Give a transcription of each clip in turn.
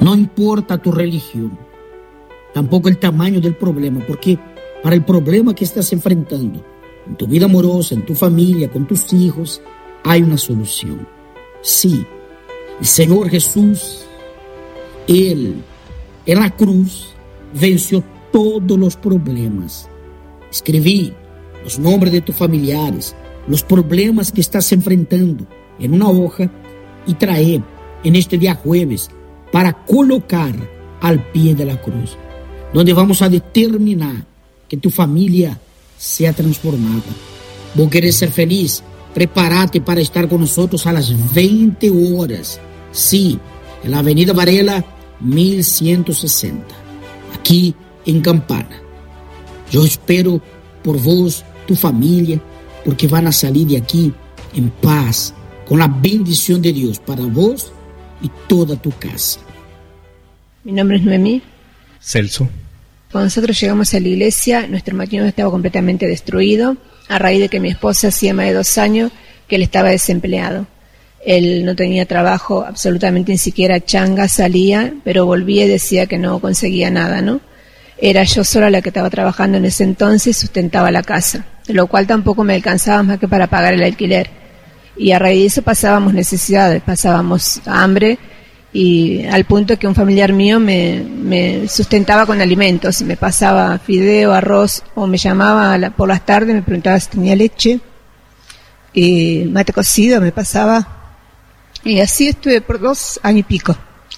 No importa tu religión, tampoco el tamaño del problema, porque para el problema que estás enfrentando, en tu vida amorosa, en tu familia, con tus hijos, hay una solución. Sí, el Señor Jesús, Él, en la cruz, venció todos los problemas. Escribí los nombres de tus familiares, los problemas que estás enfrentando en una hoja y trae en este día jueves para colocar al pie de la cruz, donde vamos a determinar que tu familia sea transformada. ¿Vos querés ser feliz? Prepárate para estar con nosotros a las 20 horas. Sí, en la Avenida Varela 1160, aquí en Campana. Yo espero por vos, tu familia, porque van a salir de aquí en paz, con la bendición de Dios para vos y toda tu casa. Mi nombre es Noemí. Celso. Cuando nosotros llegamos a la iglesia, nuestro matrimonio estaba completamente destruido, a raíz de que mi esposa hacía más de 2 años que él estaba desempleado. Él no tenía trabajo, absolutamente ni siquiera changa salía, pero volvía y decía que no conseguía nada, ¿no? Era yo sola la que estaba trabajando en ese entonces y sustentaba la casa, de lo cual tampoco me alcanzaba más que para pagar el alquiler. Y a raíz de eso pasábamos necesidades, pasábamos hambre, y al punto que un familiar mío me sustentaba con alimentos, me pasaba fideo, arroz, o me llamaba por las tardes, me preguntaba si tenía leche, y mate cocido me pasaba, y así estuve por 2 años y pico.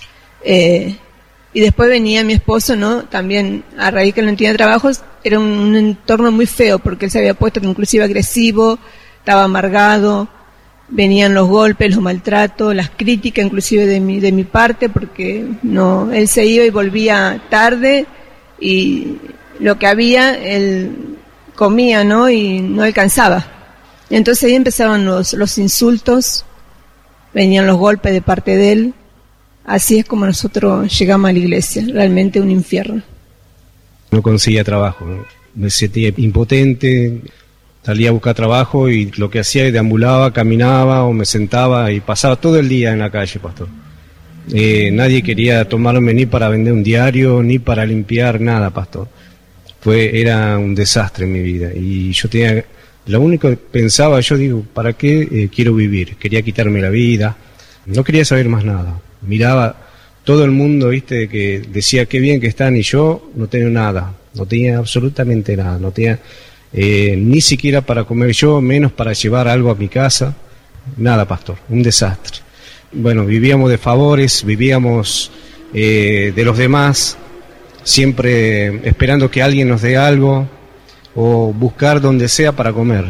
Y después venía mi esposo, ¿no? También, a raíz que él no tenía trabajos, era un entorno muy feo, porque él se había puesto inclusive agresivo, estaba amargado, venían los golpes, los maltratos, las críticas inclusive de mi parte, porque no, él se iba y volvía tarde, y lo que había, él comía, ¿no? Y no alcanzaba. Entonces ahí empezaban los insultos, venían los golpes de parte de él. Así es como nosotros llegamos a la iglesia, realmente un infierno. No conseguía trabajo, ¿no? Me sentía impotente, salía a buscar trabajo y lo que hacía deambulaba, caminaba o me sentaba y pasaba todo el día en la calle, pastor. Nadie quería tomarme ni para vender un diario, ni para limpiar, nada, pastor. Era un desastre en mi vida y yo tenía, lo único que pensaba, yo digo, ¿para qué quiero vivir? Quería quitarme la vida, no quería saber más nada. Miraba todo el mundo, viste, que decía qué bien que están y yo no tenía nada, no tenía absolutamente nada, no tenía ni siquiera para comer yo, menos para llevar algo a mi casa, nada, pastor, un desastre. Bueno, vivíamos de favores, vivíamos de los demás, siempre esperando que alguien nos dé algo o buscar donde sea para comer,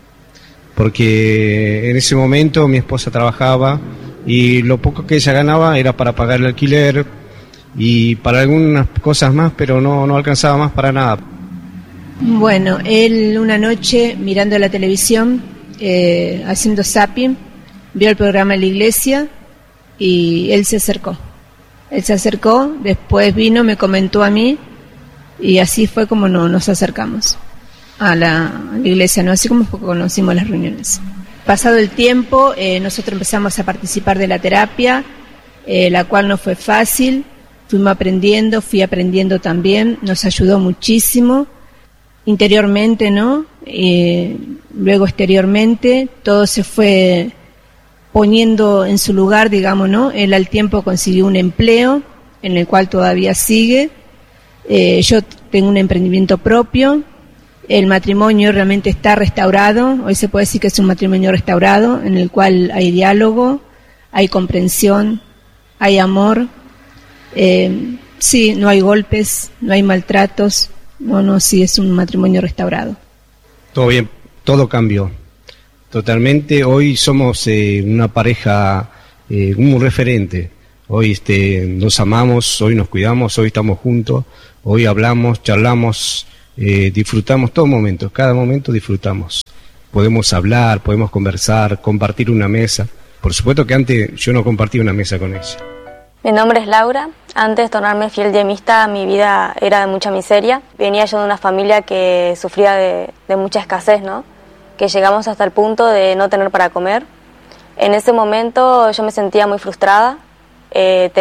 porque en ese momento mi esposa trabajaba y lo poco que ella ganaba era para pagar el alquiler y para algunas cosas más, pero no alcanzaba más para nada. Bueno, él una noche mirando la televisión, haciendo zapping, vio el programa de la iglesia y él se acercó. Después vino, me comentó a mí y así fue como nos acercamos a la iglesia, ¿no? Así como fue que conocimos las reuniones. Pasado el tiempo, nosotros empezamos a participar de la terapia, la cual no fue fácil, fui aprendiendo también, nos ayudó muchísimo, interiormente, ¿no? Luego exteriormente, todo se fue poniendo en su lugar, digamos, ¿no? Él al tiempo consiguió un empleo, en el cual todavía sigue, yo tengo un emprendimiento propio. El matrimonio realmente está restaurado, hoy se puede decir que es un matrimonio restaurado, en el cual hay diálogo, hay comprensión, hay amor, sí, no hay golpes, no hay maltratos, sí, es un matrimonio restaurado. Todo bien, todo cambió, totalmente, hoy somos una pareja, un referente, hoy nos amamos, hoy nos cuidamos, hoy estamos juntos, hoy hablamos, charlamos, disfrutamos todo momento, cada momento disfrutamos. Podemos hablar, podemos conversar, compartir una mesa. Por supuesto que antes yo no compartía una mesa con ella. Mi nombre es Laura. Antes de tornarme fiel yemista, mi vida era de mucha miseria. Venía yo de una familia que sufría de mucha escasez, ¿no? Que llegamos hasta el punto de no tener para comer. En ese momento yo me sentía muy frustrada.